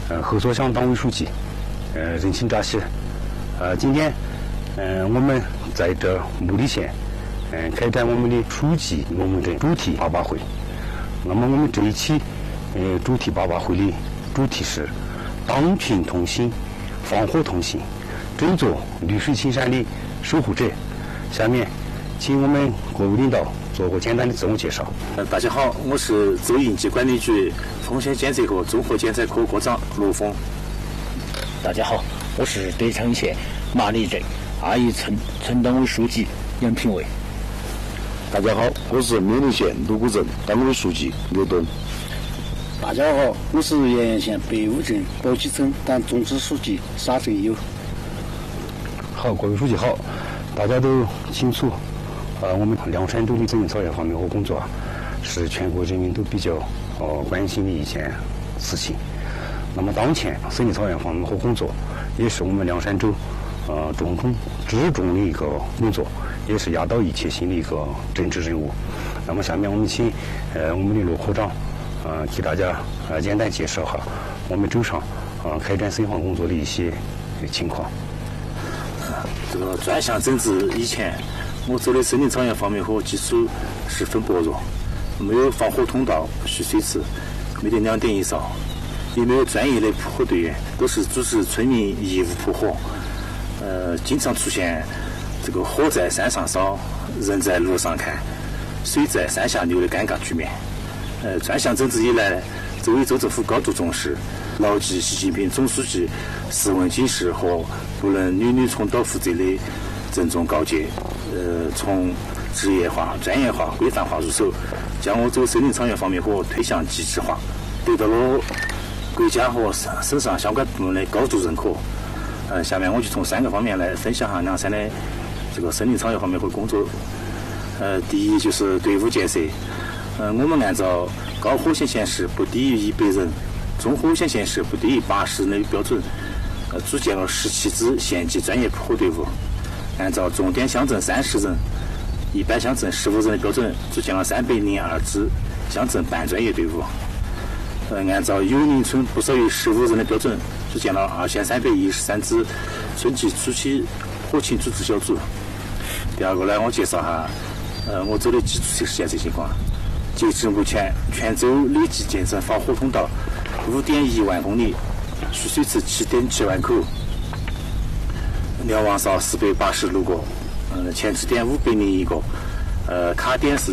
何所乡党委书记，任庆扎西。今天，我们在这木里县，开展我们的书记龙门阵主题88会。那么我们这一期，主题88会的主题是党群同心，防火同心，争做绿水青山的守护者。下面，请我们各位领导做个简单的自我介绍。 大家好，我是州应急管理局风险监测和综合检测科科长罗峰。 大家好，我是德昌县马里镇21村党委书记杨平伟。 大家好，我是美林县芦谷镇党委书记刘东。 大家好，我是盐源县北坞镇宝鸡村党总支书记沙振友。 好，各位书记好，大家都清楚，我们凉山州的森林草原防灭火工作是全国人民都比较关心的一件事情。那么当前森林草原防灭火工作也是我们凉山州重中之重的一个工作，也是压倒一切心的一个政治任务。那么下面我们请我们的罗科长给大家简单介绍下我们州上开展森防工作的一些情况。 这个专项整治以前，我州的森林草原防灭火基础十分薄弱，没有防火通道、蓄水池，没得2点一哨，也没有专业的扑火队员，都是组织村民义务扑火。经常出现这个火在山上烧，人在路上看，水在山下流的尴尬局面。专项整治以来，州委州政府高度重视，牢记习近平总书记10问警示和不能屡屡重蹈覆辙的郑重告诫，从职业化、专业化、规范化入手，将我州森林草原防灭火推向极致化，得到了国家和省上相关部门的高度认可。下面我就从3个方面来分享下凉山的这个森林草原防灭火工作。第一就是队伍建设。我们按照高火险限时不低于100人，中火险限时不低于80人的标准，组建了17支县级专业扑火队伍。按照重点乡镇30人、一般乡镇15人的标准，组建了302支乡镇半专业队伍。按照有邻村不少于15人的标准，组建了2313支村级初期火情组织小组。第二个呢，我介绍下我州的基础设施建设情况。截至目前，全州累计建成防火通道5.1万公里，蓄水池7.7万口，瞭望哨486个，前置点501个，卡点是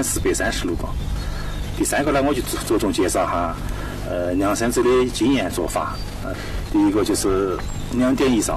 1436个。第三个呢，我就着重介绍下凉山州的经验做法。第一个就是2点一哨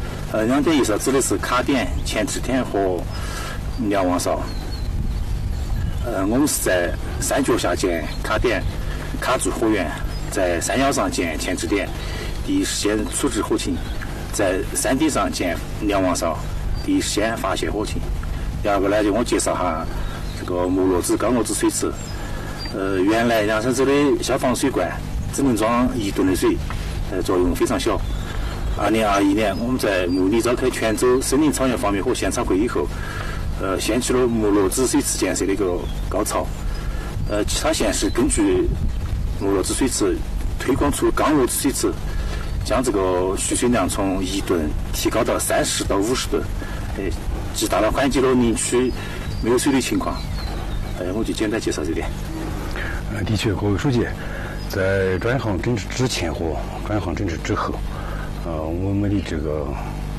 ，2点一哨指的是卡点、前置点和瞭望哨。我们是在山脚下建卡点，卡住火源；在山腰上建前置点，第一时间处置火情；在山顶上建瞭望哨，第一时间发现火情。第二个呢，就我介绍下这个木落子、高落子水池。原来凉山州的消防水罐只能装1吨的水，作用非常小。2021年，我们在木里召开全州森林草原防灭火现场会议后，掀起了木落子水池建设的一个高潮。其他县市根据木落子水池推广出钢落子水池，将这个蓄水量从1吨提高到30到50吨，极大的缓解了林区没有水的情况。我就简单介绍这点。 的确，各位书记，在专项整治之前和专项整治之后，我们的这个